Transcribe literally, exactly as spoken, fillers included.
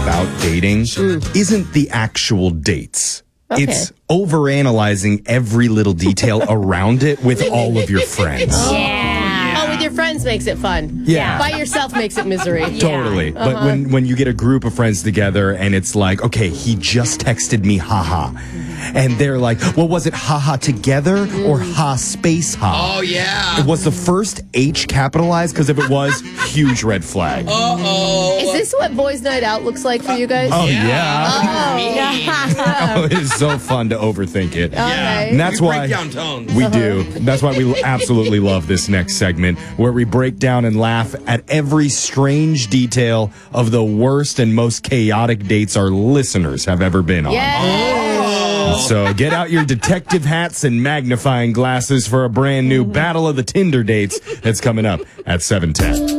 about dating isn't the actual dates. Okay. It's overanalyzing every little detail around it with all of your friends. Yeah. Oh, with your friends makes it fun. Yeah. By yourself makes it misery. Totally. Uh-huh. But when, when you get a group of friends together and it's like, okay, he just texted me haha. And they're like, well, was it haha together or ha space ha? Oh, yeah. Was the first H capitalized? Because if it was, huge red flag. Uh-oh. Is this what Boys Night Out looks like for you guys? Oh, yeah. Oh. Oh, it is so fun to overthink it. Yeah. Okay. And that's We why break down tones. we do. That's why we absolutely love this next segment where we break down and laugh at every strange detail of the worst and most chaotic dates our listeners have ever been on. Yeah. So get out your detective hats and magnifying glasses for a brand new Battle of the Tinder Dates that's coming up at seven ten.